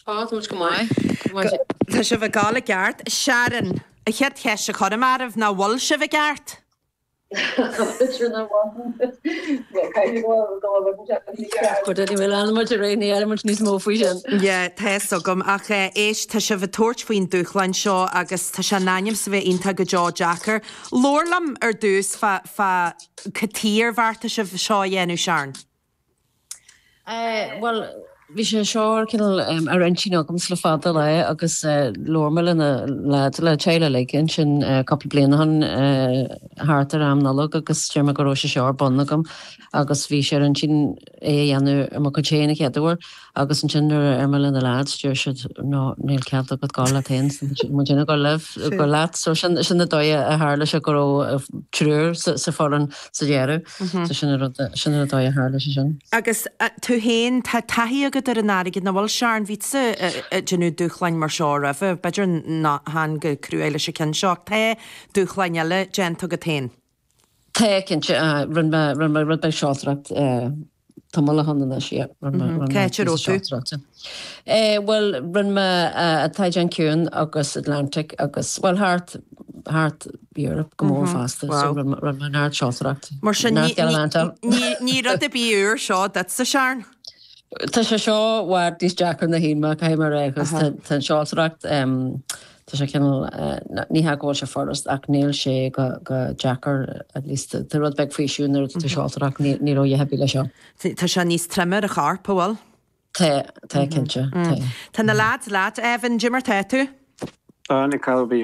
Much go mai. Tá se bh gála geart Sharon a chead cheise chomarmh ná bhil se bh geart. bhfuil an mu réí ar mu níos mó faoi sin. Ié, Tá so gom ach éis tá se bh tuairt faoin dúchlein seo agus tá se náim sa bheith onanta go Jaw Jackar. Lórlam ar dús fa catír bharta se bh seo dhéanú seán. Well, vi sé seoir cinnal a reintíí gom le fada le agus lormal le teile leiken sin couple blianahan hátar am nalog agus tearrma goró sé seoir bonnagam agus bhí sé an sin dhéanú mar go chéna cheadúir agus an sinnar ar me le lád stúir si níl cealt go gála tain déna go leh go leat so sinna dóide a hála se goró trúr sa foran sa dhéarú sinna dóide hála se sin. Agus tú héin tá taí agad ar an áige na bhil seán vísa genú dúchlein mar seo rah, beidir ná há go cruúile se cin seach ta dúchlein eile genta go tain. Tá cinnte run rud be seátracht tamala hanna si well run me a Taijan Cún agus Atlantic agus well hart Europe go mór fasta run me hart seátracht. Mar sin ní rud a bíúr seo dat sa seán. Tá sé seo war dís Jackar na híma caiimar agus tan seátracht Tá sé cinnal ní hagóil se forrast ach níl sé go Jackar at least tá rud beh faoisiúnar tá seátraach ní ró hebí le seo. Tá se níos tremar a charpa bhil? Tá cinnte. Tá na lád Evan Jimmer tú? Ní calbí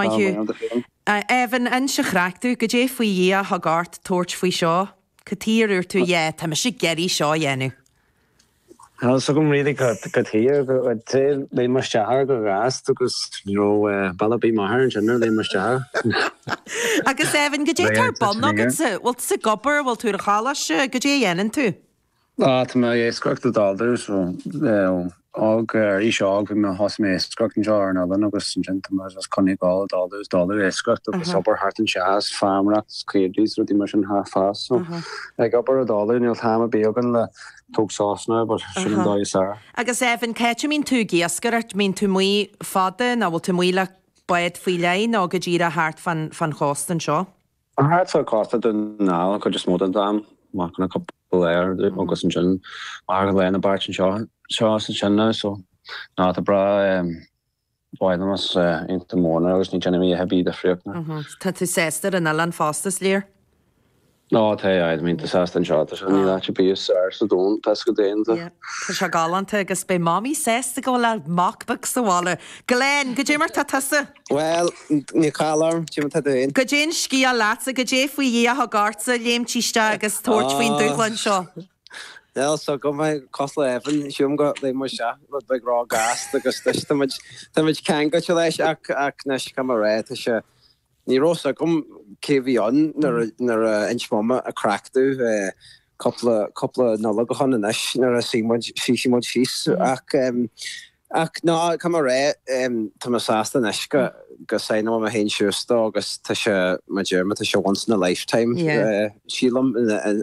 Evan an se chreaachú go dé faoi dhé a gart tuairt faoi seo catíúr tú dhé tá me si geirí seo dhéanú. so gom ri go tíir go lei mar stear go gas agus ballbí mar an sinnar lei mar stear. Agus Evan go dé tar bon bhil sa gopur bhil tú a chaala se go dé dhéanaan tú? Tá éiscrocht a dáidir ág í seág me has mé éiscrocht an seár ná agus an gent connigáil dáidir éiscrocht agus sobar hart an seas farmracht cédís rudí mar an há fás ag gopur a dáir níl táim a bégan le tóg sásna sin an dáid sa. Agus Evan céite mín tú géascart mín tú muí fada ná bhfuil tú muile baid faoi lein á go ddír a háart fan chóstan seo? An háart fá cásta den ná chu just mód an dám má na léir agus an sin mar le na bar seo san sinna so ná a bra bailemas inta móna agus ní mí hebí a friúna. Tá tú séster an Alan fástas léir? No, I mean, the Sastan shot, and you actually be a star, so don't, that's good end. Yeah, because you're gallant, agus be mommy says to go like mockbooks the wall. Glenn, good Jimmer tatasa? Well, Nicola, Jim Tadin. Good Jane Skia Latsa, good Jeff, we ye a Hogartsa, Lame Chista, agus Torch Ween Douglan Shaw. Yeah, so go my Costla Evan, Shum got the Musha, but big raw gas, the Gustish, the much can go to the Nash Camarette, Ní rosa gom céhíon nar a inchmama a crackú couple nolagachan in ish nar a símod síos ach ná cum a ré tá sásta ish go sainam a hen siústa agus tá se ma German tá se once in a lifetime sílam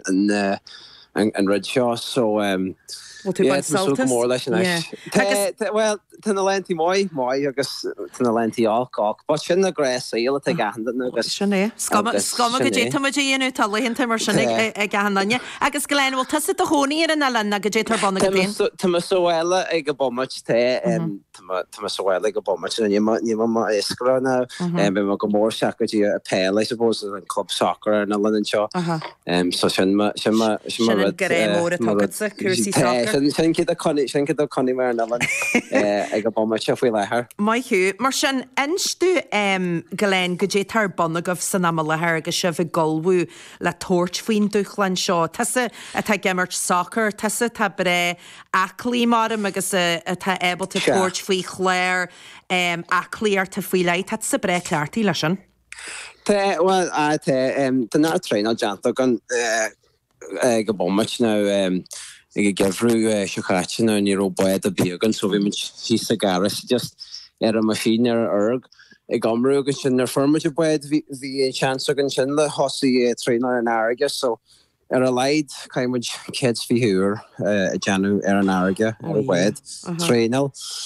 an red seo so mór leis well tan lentí mai agus tan lentí áach ba sin na grés ile a gahan agus sinné scama go dé dhéanú talhénta mar sinna ag gahanne agus go lein bhil tusa a hóí ar an lena go dé tar banna go Tá soile ag go bommat té tá soile go bommat ní iscrana be mar go mór seacatí a pe leis bós an club soccer na lenin seo so sin mór a cruí sin cid a conní mar an ag go bommat se faoi lethir. Mai hiú mar sin instú goléin go dé tar bonna goh san am lethir agus se bh golbhú le tóirt faoin dúchlein seo. Tasa a tá gimmart soccer, tasa tá bre aclaí marm agus tá able a tóirt faoi chléir aclaíar tá faoi leid, tá sa bre ceartí lei sin? Well, tá ná trein á deanta gan go bommat ná ag gefrú sechaite ná ní robaid a bígan so bhí sí a garas just ar a machine ar erg ag amrú agus sin ar formaide buid hí chance gan sin le hosaí trénar an airige so ar a leid caiimid kids fi huúr a Janu ar an airige ar a buid trénal